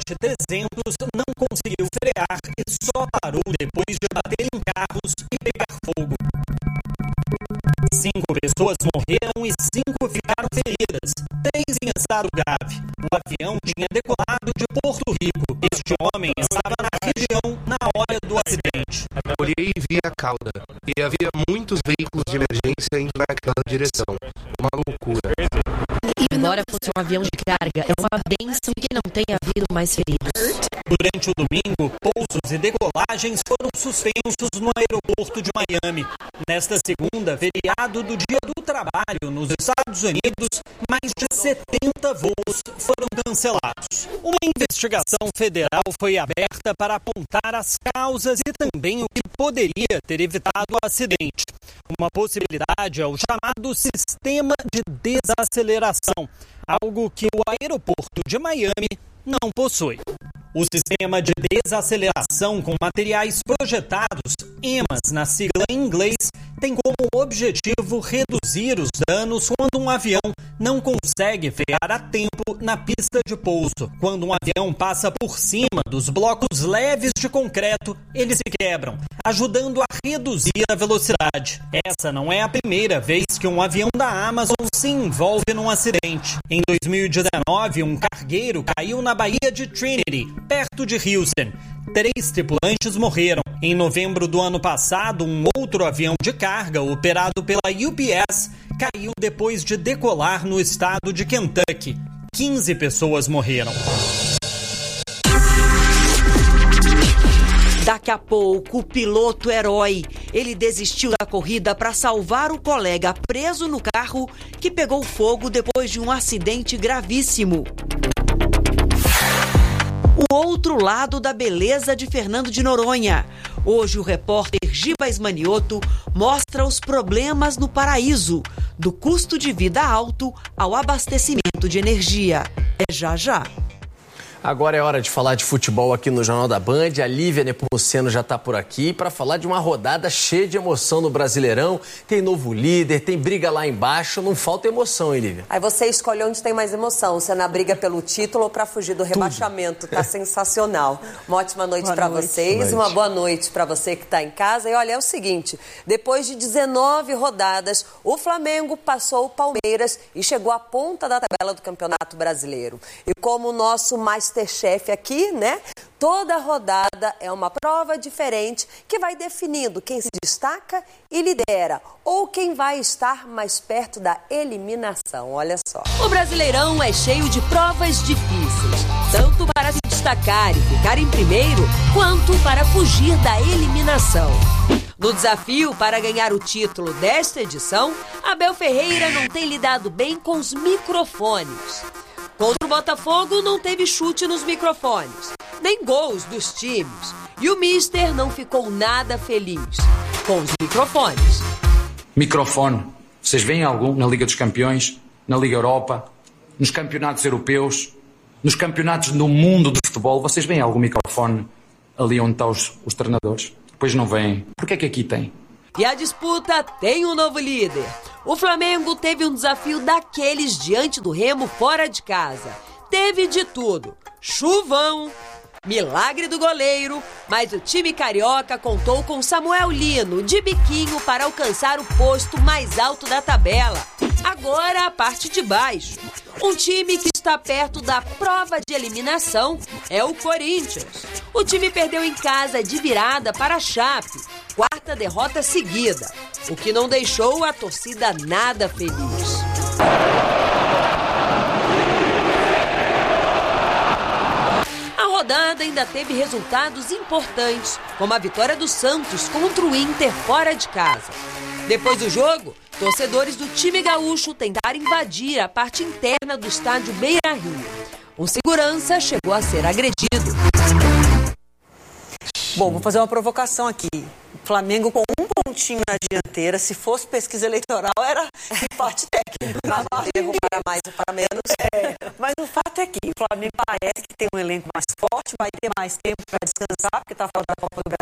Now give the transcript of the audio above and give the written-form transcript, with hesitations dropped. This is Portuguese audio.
300 não conseguiu frear e só parou depois de bater em carros e pegar fogo. 5 pessoas morreram e 5 ficaram feridas, 3 em estado grave. O avião tinha decolado de Porto Rico. Este homem estava na região na hora do acidente. Olhei e vi a cauda, e havia muitos veículos de emergência indo naquela direção. Uma loucura. Embora fosse um avião de carga, é uma bênção que não tenha havido mais feridos. Durante o domingo, pousos e decolagens foram suspensos no aeroporto de Miami. Nesta segunda, feriado do Dia do Trabalho nos Estados Unidos, mais de 70 voos foram cancelados. Uma investigação federal foi aberta para apontar as causas e também o que poderia ter evitado o acidente. Uma possibilidade é o chamado sistema de desaceleração, algo que o aeroporto de Miami não possui. O sistema de desaceleração com materiais projetados, EMAS na sigla em inglês, tem como objetivo reduzir os danos quando um avião não consegue frear a tempo na pista de pouso. Quando um avião passa por cima dos blocos leves de concreto, eles se quebram, ajudando a reduzir a velocidade. Essa não é a primeira vez que um avião da Amazon se envolve num acidente. Em 2019, um cargueiro caiu na Baía de Trinity, perto de Houston. 3 tripulantes morreram. Em novembro do ano passado, um outro avião de carga operado pela UPS caiu depois de decolar no estado de Kentucky. 15 pessoas morreram. Daqui a pouco, o piloto herói. Ele desistiu da corrida para salvar o colega preso no carro que pegou fogo depois de um acidente gravíssimo. O outro lado da beleza de Fernando de Noronha. Hoje o repórter Giba Esmanioto mostra os problemas no paraíso, do custo de vida alto ao abastecimento de energia. É já já. Agora é hora de falar de futebol aqui no Jornal da Band. A Lívia Nepomuceno já está por aqui para falar de uma rodada cheia de emoção no Brasileirão. Tem novo líder, tem briga lá embaixo, não falta emoção, hein, Lívia? Aí você escolhe onde tem mais emoção, se é na briga pelo título ou para fugir do rebaixamento. Tá sensacional. Uma ótima noite para vocês, uma boa noite para você que está em casa. E olha, é o seguinte, depois de 19 rodadas, o Flamengo passou o Palmeiras e chegou à ponta da tabela do Campeonato Brasileiro. E como o nosso Masterchef aqui, né? Toda rodada é uma prova diferente que vai definindo quem se destaca e lidera ou quem vai estar mais perto da eliminação. Olha só. O Brasileirão é cheio de provas difíceis, tanto para se destacar e ficar em primeiro, quanto para fugir da eliminação. No desafio para ganhar o título desta edição, Abel Ferreira não tem lidado bem com os microfones. Contra o Botafogo não teve chute nos microfones, nem gols dos times. E o Mister não ficou nada feliz com os microfones. Microfone, vocês veem algum na Liga dos Campeões, na Liga Europa, nos campeonatos europeus, nos campeonatos do mundo do futebol? Vocês veem algum microfone ali onde estão os treinadores? Pois não veem. Por que é que aqui tem? E a disputa tem um novo líder. O Flamengo teve um desafio daqueles diante do Remo fora de casa. Teve de tudo. Chuvão, milagre do goleiro, mas o time carioca contou com Samuel Lino de biquinho para alcançar o posto mais alto da tabela. Agora a parte de baixo. Um time que está perto da prova de eliminação é o Corinthians. O time perdeu em casa de virada para a Chape, 4ª derrota seguida, o que não deixou a torcida nada feliz. A rodada ainda teve resultados importantes, como a vitória do Santos contra o Inter fora de casa. Depois do jogo, torcedores do time gaúcho tentaram invadir a parte interna do estádio Beira-Rio. Um segurança chegou a ser agredido. Bom, vou fazer uma provocação aqui. O Flamengo com um pontinho na dianteira, se fosse pesquisa eleitoral, era empate técnico. Erro para mais ou para menos. Mas o fato é que o Flamengo parece que tem um elenco mais forte, vai ter mais tempo para descansar, porque está fora da Copa do